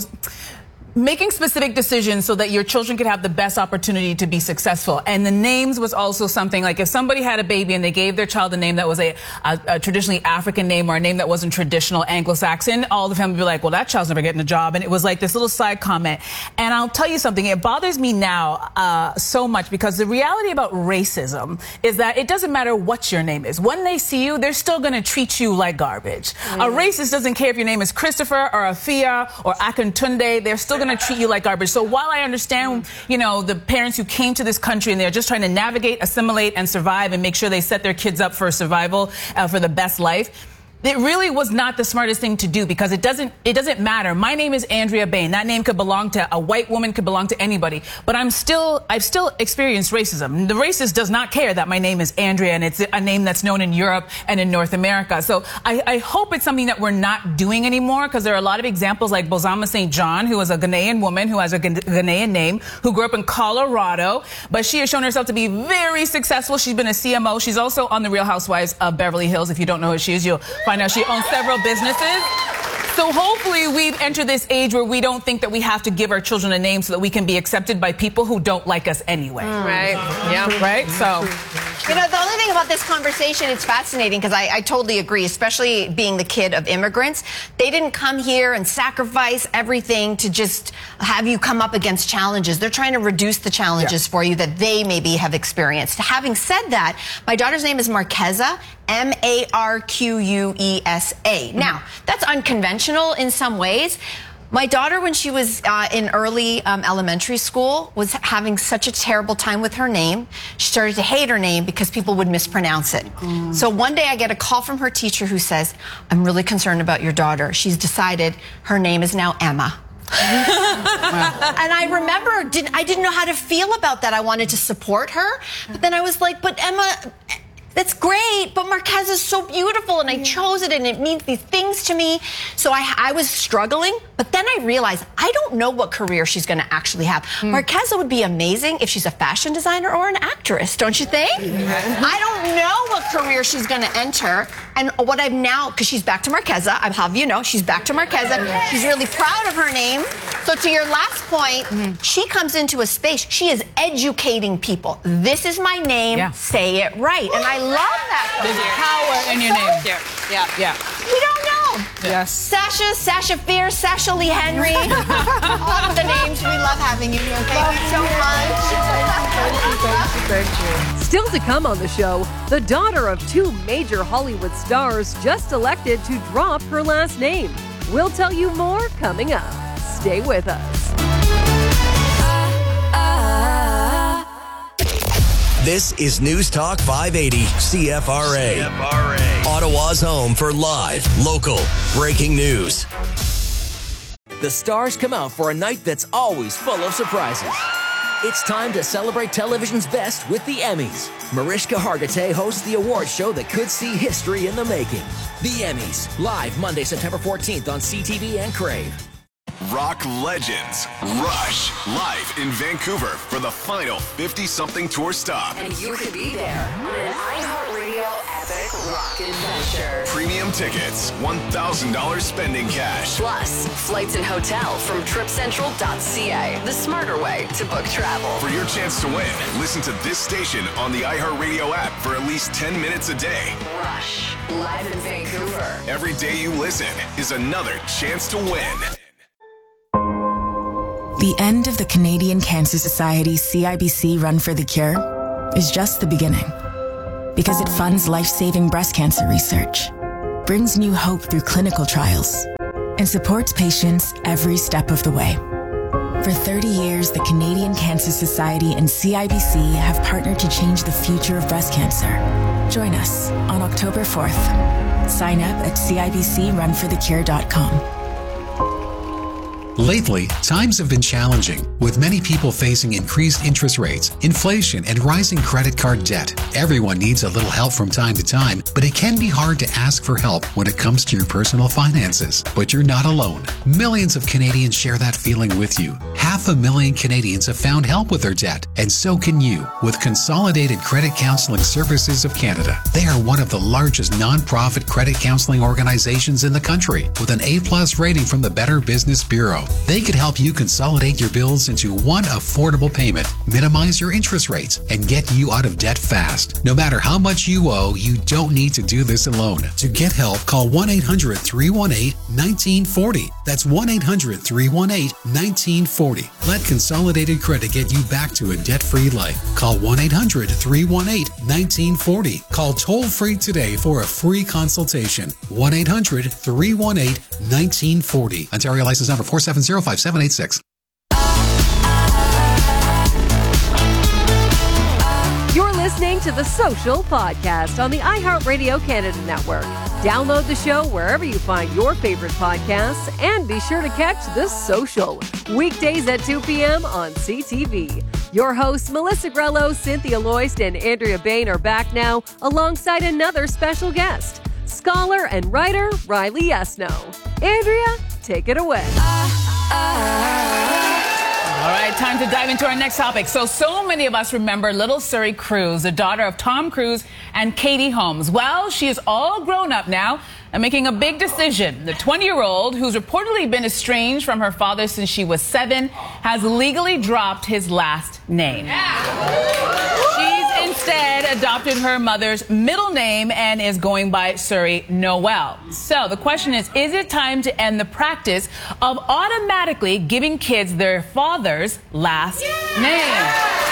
making specific decisions so that your children could have the best opportunity to be successful. And the names was also something like, if somebody had a baby and they gave their child a name that was a traditionally African name or a name that wasn't traditional Anglo-Saxon, all the family would be like, well, that child's never getting a job. And it was like this little side comment. And I'll tell you something, it bothers me now so much, because the reality about racism is that it doesn't matter what your name is. When they see you, they're still going to treat you like garbage. A racist doesn't care if your name is Christopher or Afia or Akintunde. They're still going to treat you like garbage. So while I understand, you know, the parents who came to this country and they're just trying to navigate, assimilate, and survive and make sure they set their kids up for survival, for the best life, it really was not the smartest thing to do, because it doesn't matter. My name is Andrea Bain. That name could belong to a white woman, could belong to anybody. But I've still experienced racism. The racist does not care that my name is Andrea and it's a name that's known in Europe and in North America. So I hope it's something that we're not doing anymore, because there are a lot of examples like Bozoma St. John, who is a Ghanaian woman who has a Ghanaian name, who grew up in Colorado, but she has shown herself to be very successful. She's been a CMO. She's also on The Real Housewives of Beverly Hills. If you don't know who she is, you'll find out she owns several businesses. So hopefully we've entered this age where we don't think that we have to give our children a name so that we can be accepted by people who don't like us anyway. Right. Yeah. Right? So, you know, the only thing about this conversation, it's fascinating, because I totally agree, especially being the kid of immigrants. They didn't come here and sacrifice everything to just have you come up against challenges. They're trying to reduce the challenges for you that they maybe have experienced. Having said that, my daughter's name is Marquesa, Marquuesa. Now, that's unconventional in some ways. My daughter, when she was in early elementary school, was having such a terrible time with her name. She started to hate her name because people would mispronounce it. So one day I get a call from her teacher who says, I'm really concerned about your daughter. She's decided her name is now Emma. And I remember I didn't know how to feel about that. I wanted to support her, but then I was like, but Emma, that's great, but Marquesa is so beautiful, and I chose it, and it means these things to me. So I was struggling, but then I realized I don't know what career she's going to actually have. Marquesa would be amazing if she's a fashion designer or an actress, don't you think? I don't know what career she's going to enter, and what I've now, because she's back to Marquesa, I'll have you know, she's back to Marquesa. She's really proud of her name. So to your last point, she comes into a space, she is educating people. This is my name, say it right. And I love that. There's power in your name. Yeah. We don't know. Yes. Sasha Fierce, Sasha Lee Henry. All of the names. We love having you here. Thank you so much. Thank you. Still to come on the show, the daughter of two major Hollywood stars just elected to drop her last name. We'll tell you more coming up. Stay with us. This is News Talk 580 CFRA. Ottawa's home for live, local, breaking news. The stars come out for a night that's always full of surprises. It's time to celebrate television's best with the Emmys. Mariska Hargitay hosts the award show that could see history in the making. The Emmys, live Monday, September 14th on CTV and Crave. Rock legends Rush live in Vancouver for the final 50-something tour stop. And you could be there on an iHeartRadio epic rock adventure. Premium tickets, $1,000 spending cash. Plus, flights and hotel from TripCentral.ca, the smarter way to book travel. For your chance to win, listen to this station on the iHeartRadio app for at least 10 minutes a day. Rush, live in Vancouver. Every day you listen is another chance to win. The end of the Canadian Cancer Society's CIBC Run for the Cure is just the beginning. Because it funds life-saving breast cancer research, brings new hope through clinical trials, and supports patients every step of the way. For 30 years, the Canadian Cancer Society and CIBC have partnered to change the future of breast cancer. Join us on October 4th. Sign up at CIBCRunforthecure.com. Lately, times have been challenging, with many people facing increased interest rates, inflation, and rising credit card debt. Everyone needs a little help from time to time, but it can be hard to ask for help when it comes to your personal finances. But you're not alone. Millions of Canadians share that feeling with you. 500,000 Canadians have found help with their debt, and so can you with Consolidated Credit Counseling Services of Canada. They are one of the largest nonprofit credit counseling organizations in the country, with an A+ rating from the Better Business Bureau. They could help you consolidate your bills into one affordable payment, minimize your interest rates, and get you out of debt fast. No matter how much you owe, you don't need to do this alone. To get help, call 1-800-318-1940. That's 1-800-318-1940. Let Consolidated Credit get you back to a debt-free life. Call 1-800-318-1940. Call toll-free today for a free consultation. 1-800-318-1940. Ontario license number 4705786. You're listening to The Social Podcast on the iHeartRadio Canada Network. Download the show wherever you find your favorite podcasts and be sure to catch The Social weekdays at 2 p.m. on CTV. Your hosts, Melissa Grello, Cynthia Loist, and Andrea Bain are back now alongside another special guest, scholar and writer Riley Yesno. Andrea, take it away. All right, time to dive into our next topic. So many of us remember little Suri Cruise, the daughter of Tom Cruise and Katie Holmes. Well, she is all grown up now and making a big decision. The 20-year-old, who's reportedly been estranged from her father since she was 7, has legally dropped his last name. She's instead adopted her mother's middle name and is going by Suri Noel. So the question is it time to end the practice of automatically giving kids their father's last name?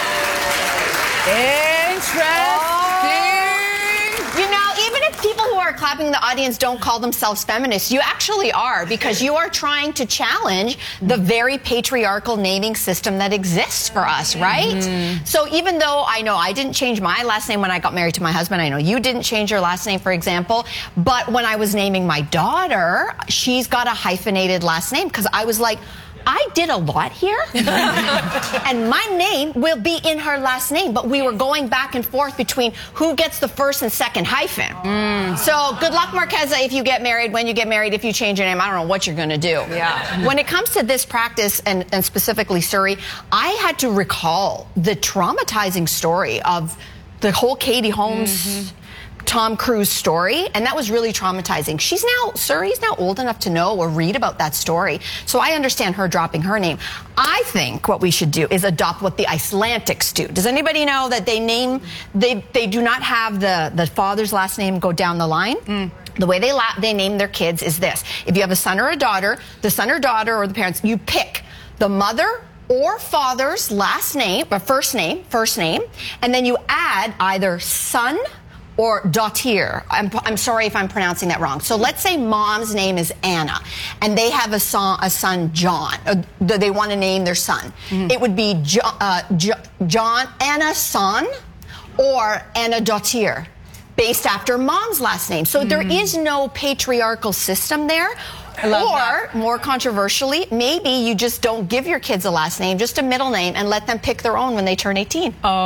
Interesting. You know, even if people who are clapping in the audience don't call themselves feminists, you actually are, because you are trying to challenge the very patriarchal naming system that exists for us, right? Mm-hmm. So even though I know I didn't change my last name when I got married to my husband, I know you didn't change your last name, for example, but when I was naming my daughter, she's got a hyphenated last name because I was like, I did a lot here, and my name will be in her last name, but we were going back and forth between who gets the first and second hyphen. So good luck, Marqueza, if you get married, when you get married, if you change your name, I don't know what you're going to do. Yeah. When it comes to this practice, and specifically Suri, I had to recall the traumatizing story of the whole Katie Holmes Tom Cruise story, and that was really traumatizing. Suri's now old enough to know or read about that story, so I understand her dropping her name. I think what we should do is adopt what the Icelandics do. Does anybody know that they do not have the father's last name go down the line? The way they name their kids is this. If you have a son or a daughter, the son or daughter or the parents, you pick the mother or father's last name, or first name, and then you add either son or dottir. I'm sorry if I'm pronouncing that wrong. So let's say mom's name is Anna, and they have a son John. They want to name their son. It would be John Anna son or Anna dottir, based after mom's last name. So there is no patriarchal system there. Or, more controversially, maybe you just don't give your kids a last name, just a middle name, and let them pick their own when they turn 18. Oh.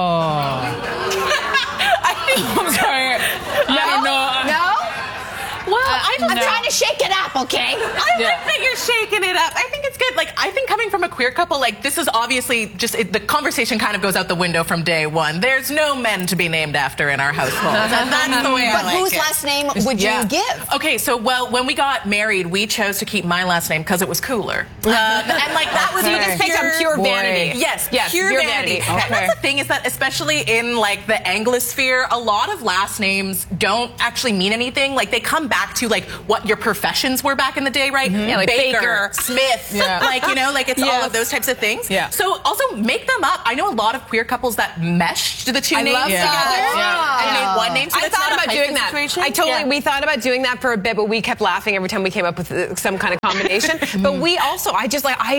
I'm sorry. No? I don't know. No? Well, I'm trying to shake it up, okay? I like that you're shaking it up. I think it's good. Like, I think coming from a queer couple, like, this is obviously just, the conversation kind of goes out the window from day one. There's no men to be named after in our household. That's the way I like it. But whose last name would you give? Okay, so, well, when we got married, we chose to keep my last name because it was cooler. And, like, that was just picked on pure vanity. Yes, pure vanity. Okay. And that's the thing, is that especially in, like, the Anglosphere, a lot of last names don't actually mean anything. Like, they come back to, like, what your professions were back in the day, right? Yeah, like Baker, Smith, like, you know, like, it's all of those types of things. Yeah. So also make them up. I know a lot of queer couples that meshed the two names together and made one name. So I thought about doing that. We thought about doing that for a bit, but we kept laughing every time we came up with some kind of combination. But we also, I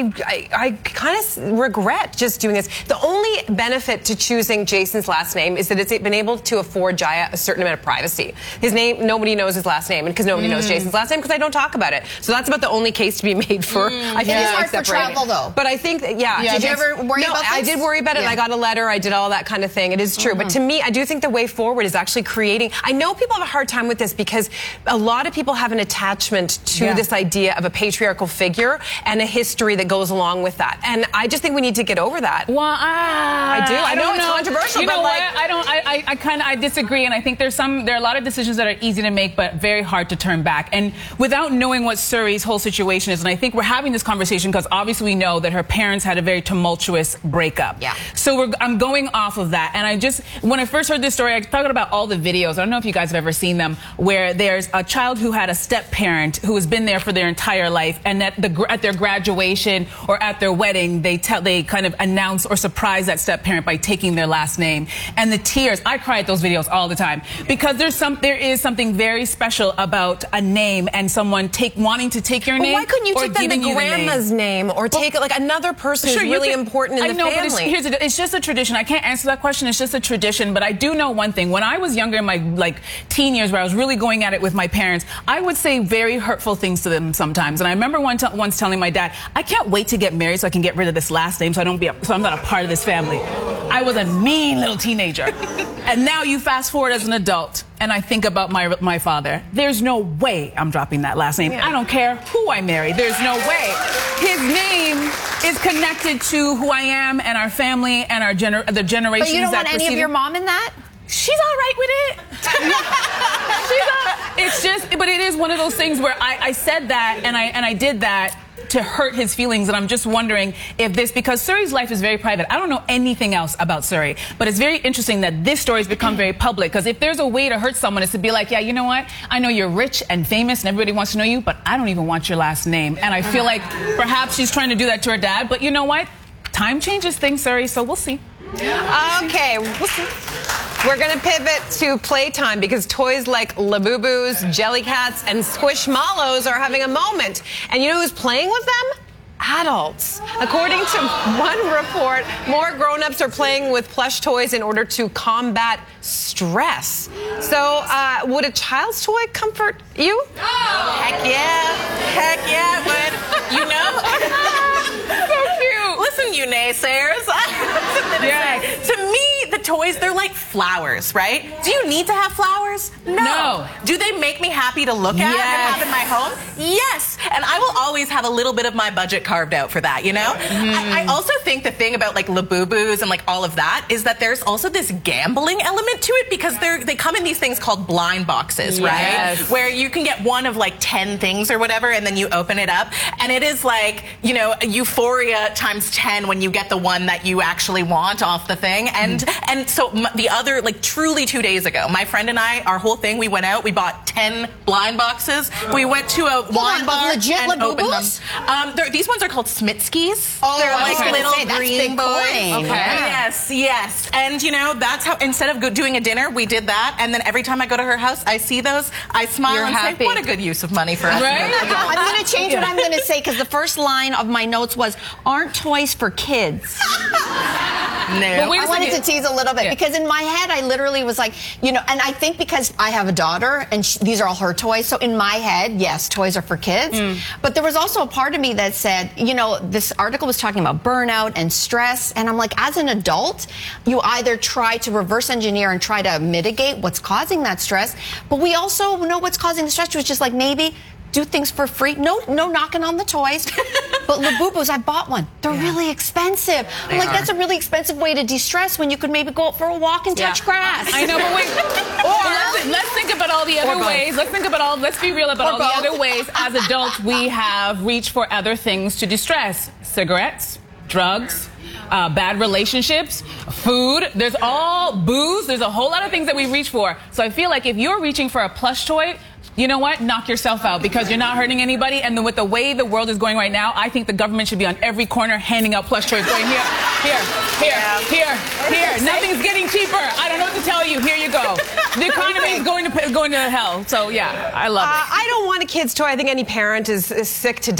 kind of regret just doing this. The only benefit to choosing Jason's last name is that it's been able to afford Jaya a certain amount of privacy. His name, nobody knows his last name, and because nobody knows Jason's last name, because I don't talk about it. So that's about the only case to be made for. I think it's hard for travel, though. But I think, Did you ever worry about this? I did worry about it. I got a letter. I did all that kind of thing. It is true. But to me, I do think the way forward is actually creating. I know people have a hard time with this because a lot of people have an attachment to this idea of a patriarchal figure and a history that goes along with that. And I just think we need to get over that. Well, I do. I know it's controversial, you know but what? I disagree, and I think there are a lot of decisions that are easy to make, but very hard to turn back. And without knowing what Suri's whole situation is, and I think we're having this conversation because obviously we know that her parents had a very tumultuous breakup. Yeah. So I'm going off of that, and when I first heard this story, I thought about all the videos. I don't know if you guys have ever seen them, where there's a child who had a step parent who has been there for their entire life, and at their graduation or at their wedding, they kind of announce or surprise that step parent by taking their last name. And the tears, I cry at those videos all the time because there is something very special about a name and someone wanting to take your name. Why couldn't you take the grandma's name or take like another person who's really important in the family? But it's just a tradition. I can't answer that question. It's just a tradition. But I do know one thing. When I was younger, in my teen years, where I was really going at it with my parents, I would say very hurtful things to them sometimes. And I remember once telling my dad, "I can't wait to get married so I can get rid of this last name, so I'm not a part of this family." I was a mean little teenager. And now you fast forward as an adult, and I think about my father. There's no way I'm dropping that last name. I don't care who I marry. There's no way. His name is connected to who I am and our family and the generations. But you don't want any of your mom in that? She's all right with it. But it is one of those things where I said that and I did that to hurt his feelings, and I'm just wondering if because Suri's life is very private. I don't know anything else about Suri, but it's very interesting that this story has become very public, because if there's a way to hurt someone, it's to be like, yeah, you know what? I know you're rich and famous and everybody wants to know you, but I don't even want your last name. And I feel like perhaps she's trying to do that to her dad, but you know what? Time changes things, Suri, so we'll see. Okay, we'll see. We're going to pivot to playtime because toys like Labubu's, Jellycats, and Squishmallows are having a moment. And you know who's playing with them? Adults. According to one report, more grown-ups are playing with plush toys in order to combat stress. So, would a child's toy comfort you? Oh. Heck yeah, but you know. So cute. Listen, you naysayers. To me, the toys, they're like flowers, right? Do you need to have flowers? No. Do they make me happy to look at and have in my home? Yes. And I will always have a little bit of my budget carved out for that, you know? I also think the thing about like Labubus and like all of that is that there's also this gambling element to it, because they come in these things called blind boxes, right? Where you can get one of like 10 things or whatever, and then you open it up, and it is like, you know, euphoria times 10 when you get the one that you actually want off the thing. And so the other, like truly 2 days ago, my friend and I, our whole thing, we went out, we bought 10 blind boxes. We went to a wine bar and opened them. These ones are called Smitsky's. Oh, they're like little green boys. Yes. And you know, that's how, instead of doing a dinner, we did that. And then every time I go to her house, I see those, I smile and say, what a good use of money for us. Right? I'm going to change what I'm going to say, because the first line of my notes was, aren't toys for kids? No. I wanted to tease a little bit because in my head, I literally was like, and I think because I have a daughter and these are all her toys. So in my head, yes, toys are for kids. But there was also a part of me that said, this article was talking about burnout and stress. And I'm like, as an adult, you either try to reverse engineer and try to mitigate what's causing that stress. But we also know what's causing the stress, which is just like maybe do things for free. No knocking on the toys. But Labubu's, I bought one. They're really expensive. I'm like, that's a really expensive way to de-stress when you could maybe go out for a walk and touch grass. I know, but wait. Let's think about all the other ways. Let's be real about all the other ways. As adults, we have reached for other things to de-stress. Cigarettes, drugs, bad relationships, food. There's all booze. There's a whole lot of things that we reach for. So I feel like if you're reaching for a plush toy, you know what? Knock yourself out because you're not hurting anybody. And then with the way the world is going right now, I think the government should be on every corner handing out plush toys going here. Nothing's getting cheaper. I don't know what to tell you. Here you go. The economy is going to hell. So yeah, I love it. I don't want a kid's toy. I think any parent is sick to death.